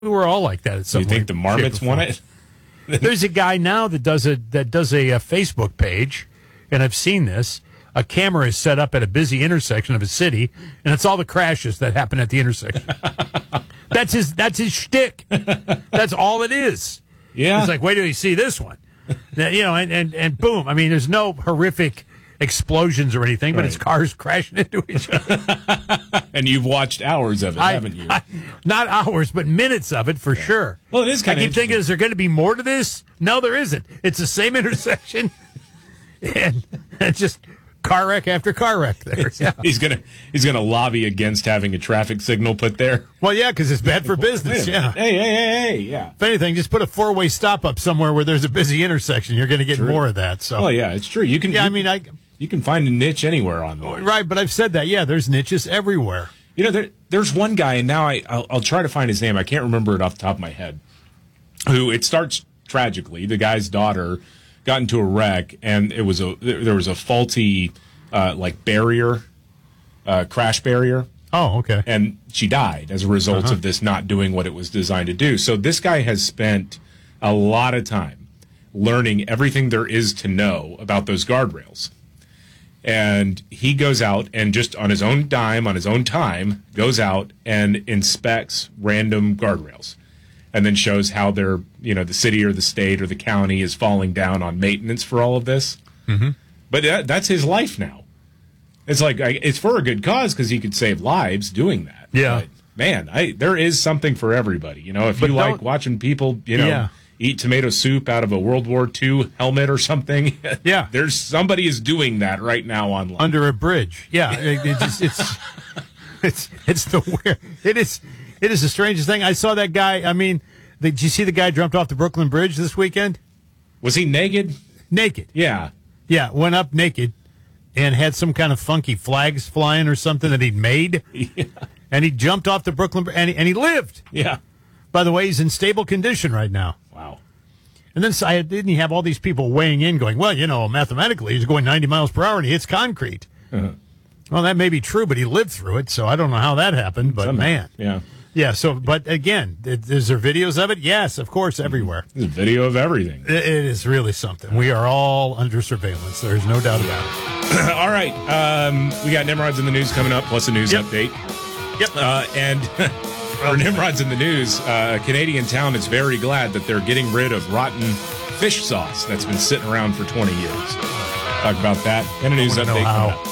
We were all like that at some You point. think the Marmots won it? There's a guy now that does a Facebook page, and I've seen this. A camera is set up at a busy intersection of a city, and it's all the crashes that happen at the intersection. That's his shtick. That's all it is. Yeah. It's like, wait till you see this one. And boom. I mean, there's no horrific explosions or anything, but it's cars crashing into each other. And you've watched hours of it, haven't you? Not hours, but minutes of it for sure. Well, it is kind of I keep thinking, is there going to be more to this? No, there isn't. It's the same intersection, and it's just car wreck after car wreck there. Yeah. He's gonna lobby against having a traffic signal put there. Well, yeah, because it's bad for business. Yeah. Hey, yeah. If anything, just put a 4-way stop up somewhere where there's a busy intersection. You're going to get more of that. So. Well, yeah, it's true. You can. Yeah, you can find a niche anywhere online. Right, but I've said that. Yeah, there's niches everywhere. You know, there's one guy, and now I'll try to find his name. I can't remember it off the top of my head. Who it starts tragically. The guy's daughter got into a wreck, and there was a faulty barrier, crash barrier. Oh, okay. And she died as a result of this not doing what it was designed to do. So this guy has spent a lot of time learning everything there is to know about those guardrails. And he goes out and just on his own dime, on his own time, goes out and inspects random guardrails. And then shows how they're, the city or the state or the county is falling down on maintenance for all of this. Mm-hmm. But that's his life now. It's like, it's for a good cause because he could save lives doing that. Yeah. But, man, there is something for everybody. If you like watching people, eat tomato soup out of a World War II helmet or something. Yeah. There's somebody is doing that right now online. Under a bridge. Yeah. It is the strangest thing. I saw that guy. I mean, did you see the guy jumped off the Brooklyn Bridge this weekend? Was he naked? Naked. Yeah. Yeah, went up naked and had some kind of funky flags flying or something that he'd made. Yeah. And he jumped off the Brooklyn Bridge, and he lived. Yeah. By the way, he's in stable condition right now. Wow. And then didn't he have all these people weighing in going, well, mathematically, he's going 90 miles per hour and he hits concrete. Uh-huh. Well, that may be true, but he lived through it, so I don't know how that happened, but man. Yeah. Yeah, but again, is there videos of it? Yes, of course, everywhere. There's a video of everything. It is really something. We are all under surveillance. There's no doubt about it. All right. We got Nimrod's in the news coming up, plus a news update. Yep. And for Nimrod's in the news, a Canadian town is very glad that they're getting rid of rotten fish sauce that's been sitting around for 20 years. Talk about that and a news update coming up.